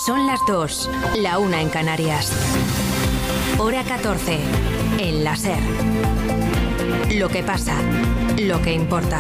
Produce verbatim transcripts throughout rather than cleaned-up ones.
Son las dos, la una en Canarias. Hora catorce, en la SER. Lo que pasa, lo que importa.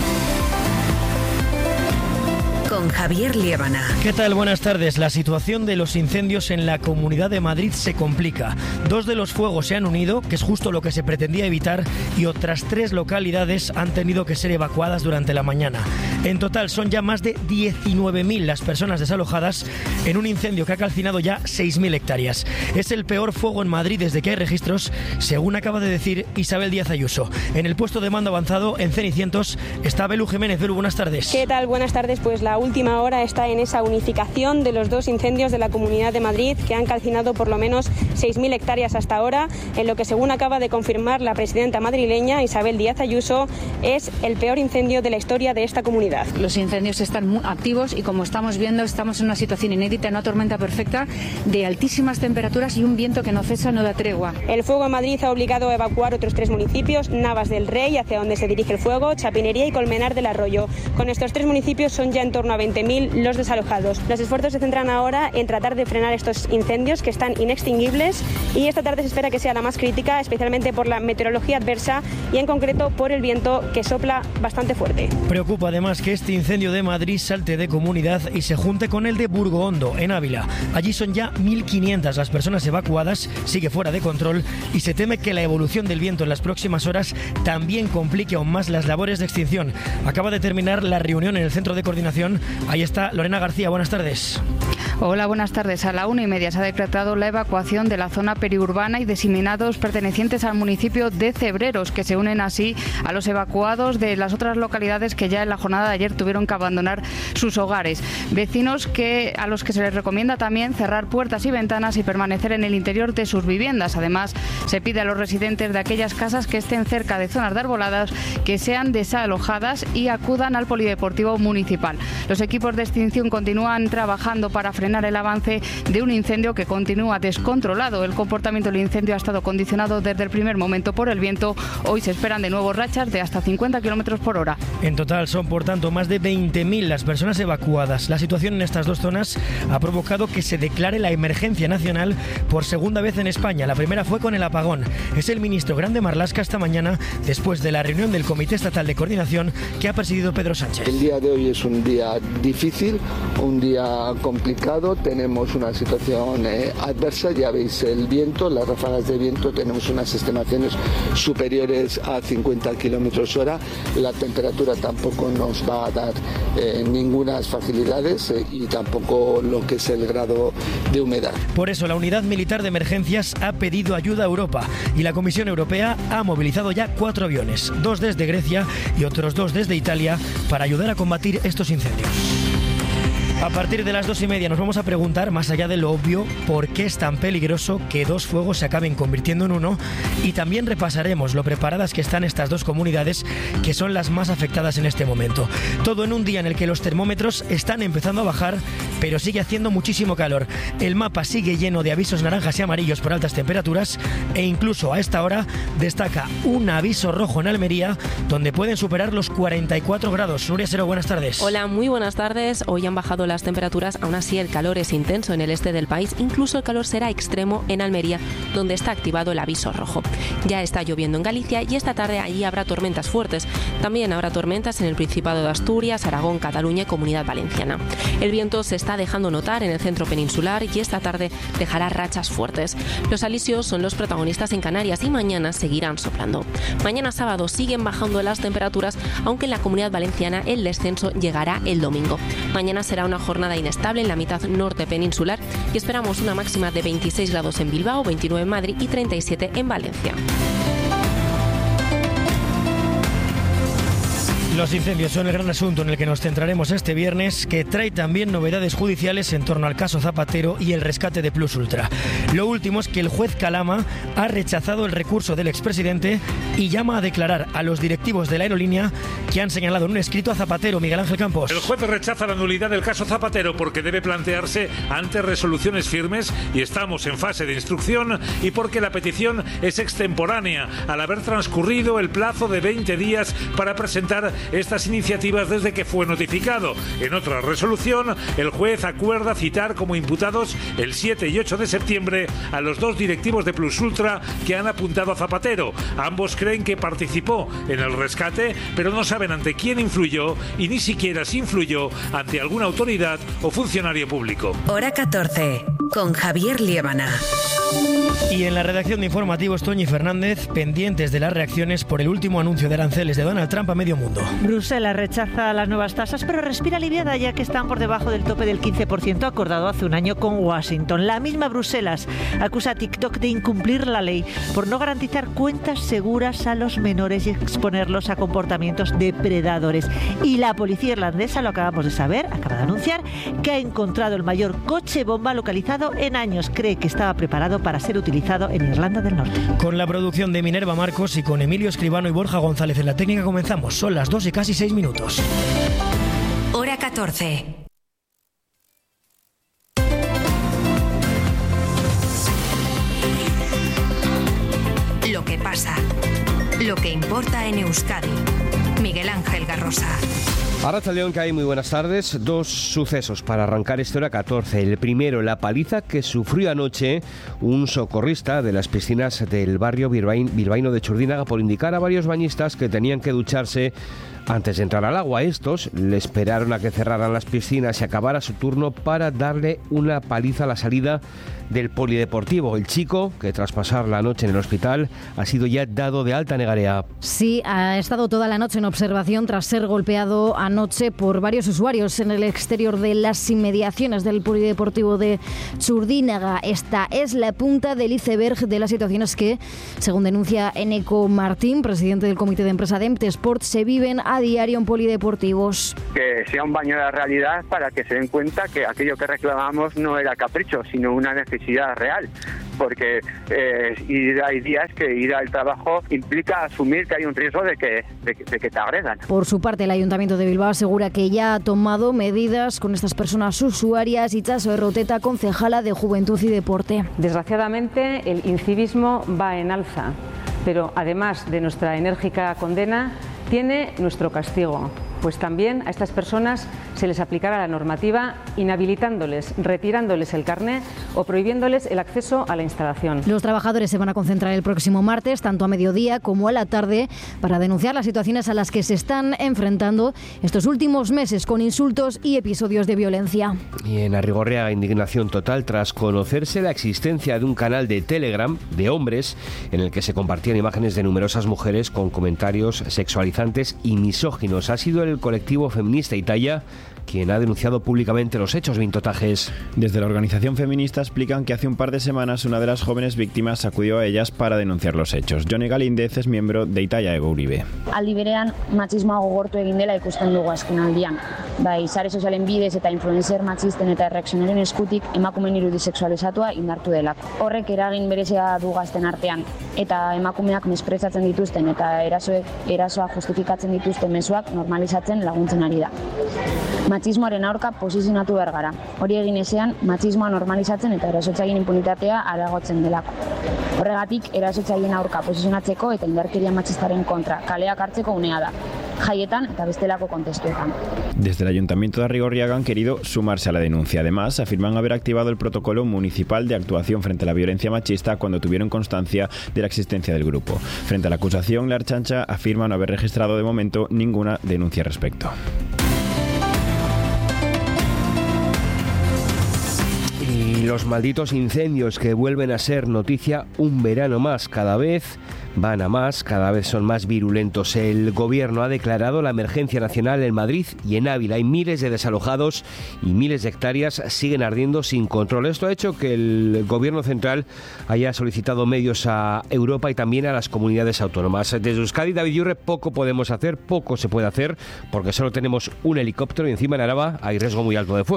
Con Javier Liébana. ¿Qué tal? Buenas tardes. La situación de los incendios en la Comunidad de Madrid se complica. Dos de los fuegos se han unido, que es justo lo que se pretendía evitar, y otras tres localidades han tenido que ser evacuadas durante la mañana. En total son ya más de diecinueve mil las personas desalojadas en un incendio que ha calcinado ya seis mil hectáreas. Es el peor fuego en Madrid desde que hay registros, según acaba de decir Isabel Díaz Ayuso. En el puesto de mando avanzado, en Cenicientos, está Belu Jiménez. Belu, buenas tardes. ¿Qué tal? Buenas tardes. Pues la última hora está en esa unificación de los dos incendios de la Comunidad de Madrid, que han calcinado por lo menos seis mil hectáreas hasta ahora, en lo que, según acaba de confirmar la presidenta madrileña Isabel Díaz Ayuso, es el peor incendio de la historia de esta comunidad. Los incendios están muy activos y, como estamos viendo, estamos en una situación inédita, una tormenta perfecta de altísimas temperaturas y un viento que no cesa, no da tregua. El fuego en Madrid ha obligado a evacuar otros tres municipios: Navas del Rey, hacia donde se dirige el fuego, Chapinería y Colmenar del Arroyo. Con estos tres municipios son ya en torno a veinte mil los desalojados. Los esfuerzos se centran ahora en tratar de frenar estos incendios, que están inextinguibles, y esta tarde se espera que sea la más crítica, especialmente por la meteorología adversa y en concreto por el viento, que sopla bastante fuerte. Preocupa además que este incendio de Madrid salte de comunidad y se junte con el de Burgohondo, en Ávila. Allí son ya mil quinientas las personas evacuadas, sigue fuera de control, y se teme que la evolución del viento en las próximas horas también complique aún más las labores de extinción. Acaba de terminar la reunión en el centro de coordinación. Ahí está Lorena García, buenas tardes. Hola, buenas tardes. A la una y media se ha decretado la evacuación de la zona periurbana y diseminados pertenecientes al municipio de Cebreros, que se unen así a los evacuados de las otras localidades que ya en la jornada de ayer tuvieron que abandonar sus hogares. Vecinos que a los que se les recomienda también cerrar puertas y ventanas y permanecer en el interior de sus viviendas. Además, se pide a los residentes de aquellas casas que estén cerca de zonas de arboladas que sean desalojadas y acudan al polideportivo municipal. Los equipos de extinción continúan trabajando para frenar el avance de un incendio que continúa descontrolado. El comportamiento del incendio ha estado condicionado desde el primer momento por el viento. Hoy se esperan de nuevo rachas de hasta cincuenta kilómetros por hora. En total son, por tanto, más de veinte mil las personas evacuadas. La situación en estas dos zonas ha provocado que se declare la emergencia nacional por segunda vez en España. La primera fue con el apagón. Es el ministro Grande Marlaska esta mañana, después de la reunión del Comité Estatal de Coordinación que ha presidido Pedro Sánchez. El día de hoy es un día difícil, un día complicado. Tenemos una situación eh, adversa, ya veis el viento, las ráfagas de viento, tenemos unas estimaciones superiores a cincuenta kilómetros hora. La temperatura tampoco nos va a dar eh, ninguna facilidades eh, y tampoco lo que es el grado de humedad. Por eso la Unidad Militar de Emergencias ha pedido ayuda a Europa y la Comisión Europea ha movilizado ya cuatro aviones, dos desde Grecia y otros dos desde Italia, para ayudar a combatir estos incendios. A partir de las dos y media nos vamos a preguntar, más allá de lo obvio, por qué es tan peligroso que dos fuegos se acaben convirtiendo en uno, y también repasaremos lo preparadas que están estas dos comunidades, que son las más afectadas en este momento. Todo en un día en el que los termómetros están empezando a bajar, pero sigue haciendo muchísimo calor. El mapa sigue lleno de avisos naranjas y amarillos por altas temperaturas, e incluso a esta hora destaca un aviso rojo en Almería, donde pueden superar los cuarenta y cuatro grados. Nuria Sero, buenas tardes. Hola, muy buenas tardes. Hoy han bajado las temperaturas, aún así el calor es intenso en el este del país, incluso el calor será extremo en Almería, donde está activado el aviso rojo. Ya está lloviendo en Galicia y esta tarde allí habrá tormentas fuertes. También habrá tormentas en el Principado de Asturias, Aragón, Cataluña y Comunidad Valenciana. El viento se está dejando notar en el centro peninsular y esta tarde dejará rachas fuertes. Los alisios son los protagonistas en Canarias y mañana seguirán soplando. Mañana sábado siguen bajando las temperaturas, aunque en la Comunidad Valenciana el descenso llegará el domingo. Mañana será una jornada inestable en la mitad norte peninsular y esperamos una máxima de veintiséis grados en Bilbao, veintinueve en Madrid y treinta y siete en Valencia. Los incendios son el gran asunto en el que nos centraremos este viernes, que trae también novedades judiciales en torno al caso Zapatero y el rescate de Plus Ultra. Lo último es que el juez Calama ha rechazado el recurso del expresidente y llama a declarar a los directivos de la aerolínea que han señalado en un escrito a Zapatero. Miguel Ángel Campos. El juez rechaza la nulidad del caso Zapatero porque debe plantearse ante resoluciones firmes y estamos en fase de instrucción, y porque la petición es extemporánea al haber transcurrido el plazo de veinte días para presentar estas iniciativas desde que fue notificado. En otra resolución, el juez acuerda citar como imputados el siete y ocho de septiembre a los dos directivos de Plus Ultra que han apuntado a Zapatero. Ambos creen que participó en el rescate, pero no saben ante quién influyó y ni siquiera si influyó ante alguna autoridad o funcionario público. Hora catorce, con Javier Liébana. Y en la redacción de informativos, Toñi Fernández, pendientes de las reacciones por el último anuncio de aranceles de Donald Trump a medio mundo. Bruselas rechaza las nuevas tasas, pero respira aliviada ya que están por debajo del tope del quince por ciento acordado hace un año con Washington. La misma Bruselas acusa a TikTok de incumplir la ley por no garantizar cuentas seguras a los menores y exponerlos a comportamientos depredadores. Y la policía irlandesa, lo acabamos de saber, acaba de anunciar que ha encontrado el mayor coche bomba localizado en años. Cree que estaba preparado para ser utilizado en Irlanda del Norte. Con la producción de Minerva Marcos y con Emilio Escribano y Borja González en la técnica comenzamos. Son las dos y casi seis minutos. Hora catorce. Lo que pasa, lo que importa en Euskadi. Miguel Ángel Garrosa. Arratsaldeon, que hay muy buenas tardes. Dos sucesos para arrancar esta hora catorce. El primero, la paliza que sufrió anoche un socorrista de las piscinas del barrio bilbaíno de Txurdinaga por indicar a varios bañistas que tenían que ducharse antes de entrar al agua. Estos le esperaron a que cerraran las piscinas y acabara su turno para darle una paliza a la salida del polideportivo. El chico, que tras pasar la noche en el hospital, ha sido ya dado de alta, Negarea. Sí, ha estado toda la noche en observación tras ser golpeado anoche por varios usuarios en el exterior de las inmediaciones del polideportivo de Txurdinaga. Esta es la punta del iceberg de las situaciones que, según denuncia Eneko Martín, presidente del comité de empresa de Emtesport, se viven a diario en polideportivos. Que sea un baño de realidad para que se den cuenta que aquello que reclamamos no era capricho, sino una necesidad real. Porque eh, ir, hay días que ir al trabajo implica asumir que hay un riesgo de que, de, de que te agredan. Por su parte, el Ayuntamiento de Bilbao asegura que ya ha tomado medidas con estas personas usuarias. Itxaso Erroteta, concejala de Juventud y Deporte. Desgraciadamente, el incivismo va en alza, pero además de nuestra enérgica condena, tiene nuestro castigo, pues también a estas personas se les aplicará la normativa inhabilitándoles, retirándoles el carné o prohibiéndoles el acceso a la instalación. Los trabajadores se van a concentrar el próximo martes, tanto a mediodía como a la tarde, para denunciar las situaciones a las que se están enfrentando estos últimos meses con insultos y episodios de violencia. Y en Arrigorriaga, indignación total tras conocerse la existencia de un canal de Telegram de hombres en el que se compartían imágenes de numerosas mujeres con comentarios sexualizantes y misóginos. Ha sido el colectivo feminista Italia quien ha denunciado públicamente los hechos. Vintotajes. Desde la organización feminista explican que hace un par de semanas una de las jóvenes víctimas acudió a ellas para denunciar los hechos. Jone Galíndez es miembro de Italia Ego Uribe. Aldi berean matxismoa gogortu egin dela ikusten dugu azkenaldian. Bai, sare sozialen bidez eta influencer matxisten eta erreakzionaren eskutik emakumeen irudi sexualizatua indartu delako. Horrek eragin berezia du gazten artean eta emakumeak mesprezatzen dituzten eta erasoek erasoa justifikatzen dituzten mezuak normalizatzen laguntzen ari da. Matxismoaren aurka posizionatu behar gara. Hori egin ezean, matxismoa normalizatzen eta erasotzaileen impunitatea areagotzen delako. Horregatik, erasotzaileen aurka posizionatzeko eta indarkeria matxistaren kontra kaleak hartzeko unea da, jaietan eta bestelako kontestuetan. Desde el Ayuntamiento de Arrigorriaga han querido sumarse a la denuncia. Además, afirman haber activado el protocolo municipal de actuación frente a la violencia machista cuando tuvieron constancia de la existencia del grupo. Frente a la acusación, la Ertzaintza afirma no haber registrado de momento ninguna denuncia al respecto. Y los malditos incendios que vuelven a ser noticia un verano más. Cada vez van a más, cada vez son más virulentos. El gobierno ha declarado la emergencia nacional en Madrid y en Ávila. Hay miles de desalojados y miles de hectáreas siguen ardiendo sin control. Esto ha hecho que el gobierno central haya solicitado medios a Europa y también a las comunidades autónomas. Desde Euskadi, David Yurre, poco podemos hacer, poco se puede hacer, porque solo tenemos un helicóptero y encima en Araba hay riesgo muy alto de fuego.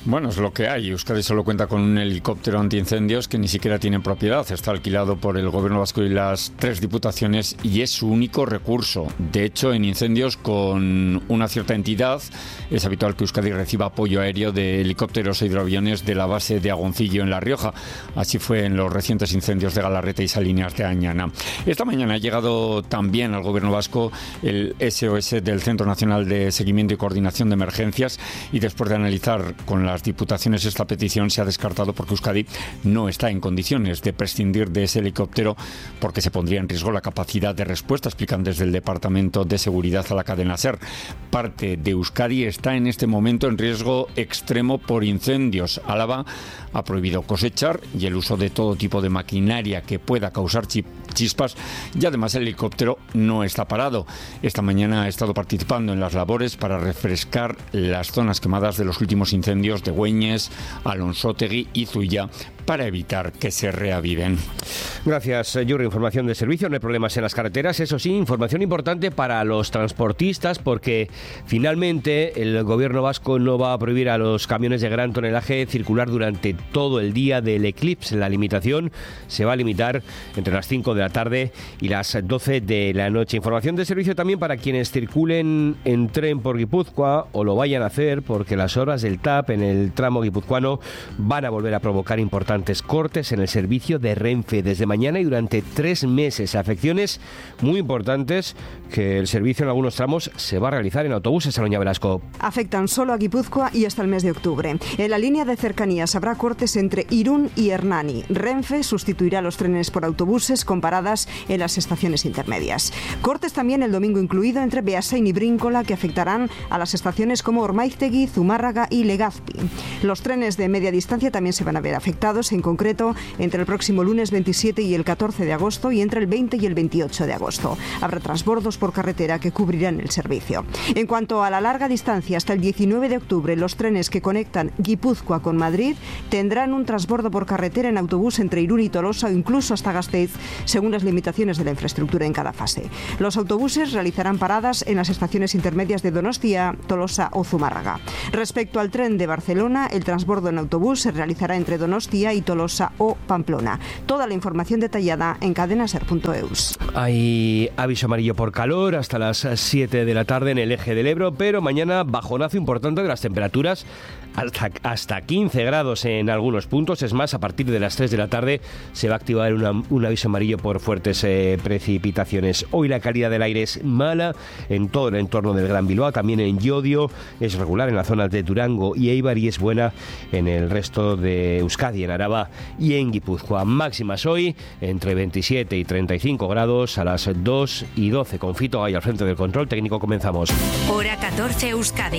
Bueno, es lo que hay. Euskadi solo cuenta con un helicóptero antiincendios que ni siquiera tiene propiedad. Está alquilado por el Gobierno vasco y las tres diputaciones y es su único recurso. De hecho, en incendios con una cierta entidad es habitual que Euskadi reciba apoyo aéreo de helicópteros e hidroaviones de la base de Agoncillo en La Rioja. Así fue en los recientes incendios de Galarreta y Salinas de Añana. Esta mañana ha llegado también al Gobierno vasco el S O S del Centro Nacional de Seguimiento y Coordinación de Emergencias y después de analizar con la las diputaciones esta petición se ha descartado porque Euskadi no está en condiciones de prescindir de ese helicóptero porque se pondría en riesgo la capacidad de respuesta, explican desde el Departamento de Seguridad a la cadena SER. Parte de Euskadi está en este momento en riesgo extremo por incendios. Álava ha prohibido cosechar y el uso de todo tipo de maquinaria que pueda causar chispas y además el helicóptero no está parado. Esta mañana ha estado participando en las labores para refrescar las zonas quemadas de los últimos incendios de Güeñes, Alonsótegui y Zuya para evitar que se reaviven. Gracias, Yuri. Información de servicio, no hay problemas en las carreteras. Eso sí, información importante para los transportistas porque finalmente el Gobierno vasco no va a prohibir a los camiones de gran tonelaje circular durante todo el día del eclipse. La limitación se va a limitar entre las cinco de la tarde y las doce de la noche. Información de servicio también para quienes circulen en tren por Guipúzcoa o lo vayan a hacer porque las horas del T A P en el tramo guipuzcoano van a volver a provocar importantes cortes en el servicio de Renfe desde mañana y durante tres meses. Afecciones muy importantes que el servicio en algunos tramos se va a realizar en autobuses. Aloña Velasco. Afectan solo a Guipúzcoa y hasta el mes de octubre. En la línea de cercanías habrá cortes entre Irún y Hernani. Renfe sustituirá los trenes por autobuses con paradas en las estaciones intermedias. Cortes también el domingo incluido entre Beasain y Bríncola que afectarán a las estaciones como Ormaiztegui, Zumárraga y Legazpi. Los trenes de media distancia también se van a ver afectados, en concreto entre el próximo lunes veintisiete y el catorce de agosto y entre el veinte y el veintiocho de agosto. Habrá transbordos por carretera que cubrirán el servicio. En cuanto a la larga distancia, hasta el diecinueve de octubre, los trenes que conectan Guipúzcoa con Madrid tendrán un transbordo por carretera en autobús entre Irún y Tolosa o incluso hasta Gasteiz, según las limitaciones de la infraestructura en cada fase. Los autobuses realizarán paradas en las estaciones intermedias de Donostia, Tolosa o Zumárraga. Respecto al tren de Barcelona, el transbordo en autobús se realizará entre Donostia y Tolosa o Pamplona. Toda la información detallada en cadenaser punto eus. Hay aviso amarillo por calor hasta las siete de la tarde en el eje del Ebro, pero mañana bajonazo importante de las temperaturas hasta, hasta quince grados en algunos puntos. Es más, a partir de las tres de la tarde se va a activar una, un aviso amarillo por fuertes eh, precipitaciones. Hoy la calidad del aire es mala en todo el entorno del Gran Bilbao, también en Llodio, es regular en las zonas de Durango y Eibar y es buena en el resto de Euskadi, en Araba y en Guipúzcoa. Máximas hoy entre veintisiete y treinta y cinco grados a las dos y doce. Con Fito ahí al frente del control técnico comenzamos. Hora catorce Euskadi.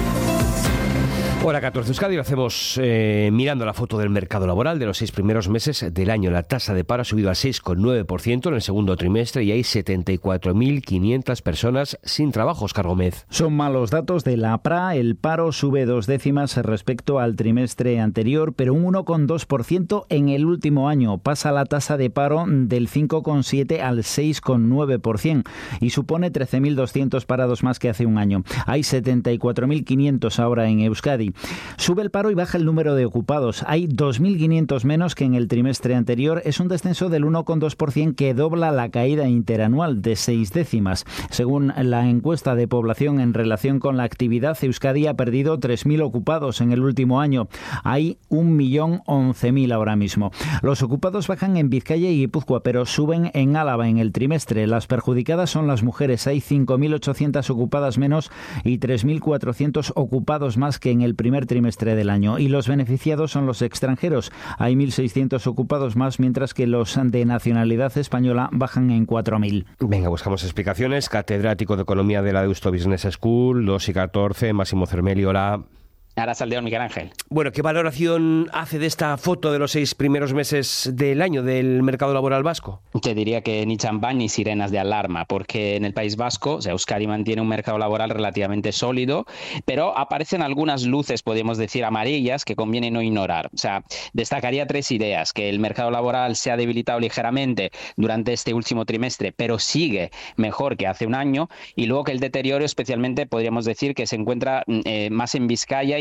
Hora catorce Euskadi, lo hacemos eh, mirando la foto del mercado laboral de los seis primeros meses del año. La tasa de paro ha subido al seis coma nueve por ciento en el segundo trimestre y hay setenta y cuatro mil quinientas personas sin trabajo. Óscar Gómez. Son malos datos de la P R A. El paro sube dos décimas respecto al trimestre anterior, pero un uno coma dos por ciento en el último año. Pasa la tasa de paro del cinco coma siete al seis coma nueve por ciento y supone trece mil doscientos parados más que hace un año. Hay setenta y cuatro mil quinientos ahora en Euskadi. Sube el paro y baja el número de ocupados. Hay dos mil quinientos menos que en el trimestre anterior. Es un descenso del uno coma dos por ciento que dobla la caída interanual de seis décimas. Según la encuesta de población en relación con la actividad, Euskadi ha perdido tres mil ocupados en el último año. Hay un millón once mil ahora mismo. Los ocupados bajan en Vizcaya y Guipúzcoa, pero suben en Álava en el trimestre. Las perjudicadas son las mujeres. Hay cinco mil ochocientas ocupadas menos y tres mil cuatrocientos ocupados más que en el primer trimestre del año. Y los beneficiados son los extranjeros. Hay mil seiscientos ocupados más, mientras que los de nacionalidad española bajan en cuatro mil. Venga, buscamos explicaciones. Catedrático de Economía de la Deusto Business School, dos y catorce, Máximo Cermeli, hola. Arratsaldeon, Miguel Ángel. Bueno, ¿qué valoración hace de esta foto de los seis primeros meses del año del mercado laboral vasco? Te diría que ni champán ni sirenas de alarma, porque en el País Vasco, o sea, Euskadi mantiene un mercado laboral relativamente sólido, pero aparecen algunas luces, podemos decir, amarillas que conviene no ignorar. O sea, destacaría tres ideas: que el mercado laboral se ha debilitado ligeramente durante este último trimestre, pero sigue mejor que hace un año, y luego que el deterioro especialmente podríamos decir que se encuentra eh, más en Vizcaya y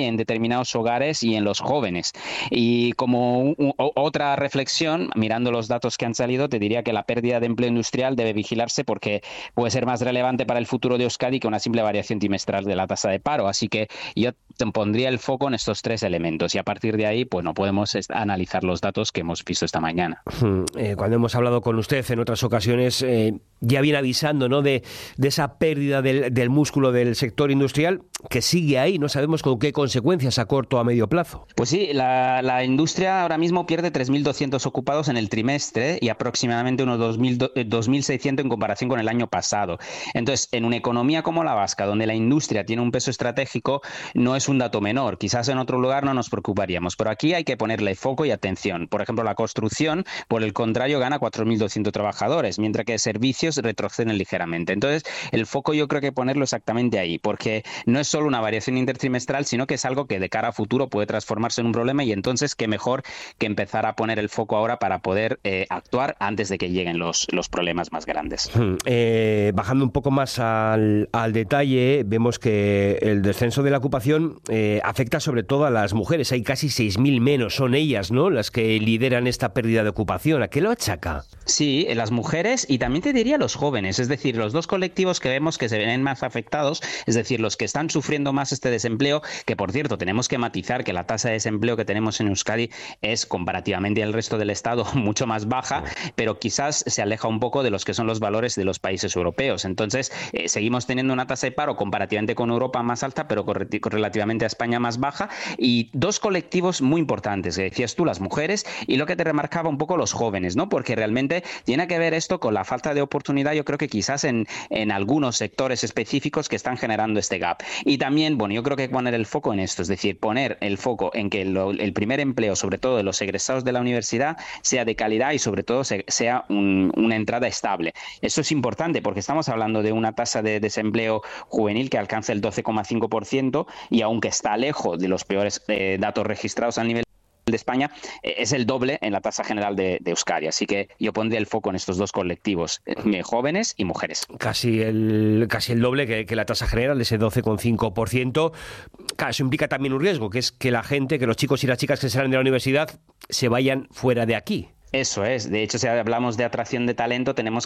en determinados hogares y en los jóvenes. Y como un, un, otra reflexión, mirando los datos que han salido, te diría que la pérdida de empleo industrial debe vigilarse porque puede ser más relevante para el futuro de Euskadi que una simple variación trimestral de la tasa de paro. Así que yo pondría el foco en estos tres elementos y a partir de ahí pues no podemos analizar los datos que hemos visto esta mañana. Eh, cuando hemos hablado con usted en otras ocasiones, eh, ya viene avisando, ¿no?, de, de esa pérdida del, del músculo del sector industrial que sigue ahí. No sabemos con qué consecuencias a corto o a medio plazo. Pues sí, la, la industria ahora mismo pierde tres mil doscientos ocupados en el trimestre y aproximadamente unos dos mil seiscientos en comparación con el año pasado. Entonces, en una economía como la vasca, donde la industria tiene un peso estratégico, no es un dato menor. Quizás en otro lugar no nos preocuparíamos, pero aquí hay que ponerle foco y atención. Por ejemplo, la construcción, por el contrario, gana cuatro mil doscientos trabajadores, mientras que servicios retroceden ligeramente. Entonces, el foco yo creo que ponerlo exactamente ahí, porque no es solo una variación intertrimestral, sino que es algo que de cara a futuro puede transformarse en un problema y entonces qué mejor que empezar a poner el foco ahora para poder eh, actuar antes de que lleguen los, los problemas más grandes. Eh, bajando un poco más al, al detalle, vemos que el descenso de la ocupación eh, afecta sobre todo a las mujeres. Hay casi seis mil menos, son ellas, ¿no?, las que lideran esta pérdida de ocupación. ¿A qué lo achaca? Sí, las mujeres y también te diría los jóvenes, es decir, los dos colectivos que vemos que se ven más afectados, es decir, los que están sufriendo más este desempleo, que por cierto tenemos que matizar que la tasa de desempleo que tenemos en Euskadi es comparativamente al resto del Estado mucho más baja, pero quizás se aleja un poco de los que son los valores de los países europeos. Entonces, eh, seguimos teniendo una tasa de paro comparativamente con Europa más alta, pero con, relativamente a España más baja, y dos colectivos muy importantes, que decías tú, las mujeres, y lo que te remarcaba un poco los jóvenes, ¿no? Porque realmente tiene que ver esto con la falta de oportunidad, yo creo que quizás en, en algunos sectores específicos que están generando este gap. Y también, bueno, yo creo que hay que poner el foco en esto, es decir, poner el foco en que lo, el primer empleo, sobre todo de los egresados de la universidad, sea de calidad y sobre todo se, sea un, una entrada estable. Eso es importante porque estamos hablando de una tasa de desempleo juvenil que alcanza el doce coma cinco por ciento y aunque está lejos de los peores eh, datos registrados a nivel de España, eh, es el doble en la tasa general de, de Euskadi. Así que yo pondría el foco en estos dos colectivos, eh, jóvenes y mujeres. Casi el, casi el doble que, que la tasa general, ese doce coma cinco por ciento. Claro, eso implica también un riesgo, que es que la gente, que los chicos y las chicas que salen de la universidad se vayan fuera de aquí. Eso es. De hecho, si hablamos de atracción de talento, tenemos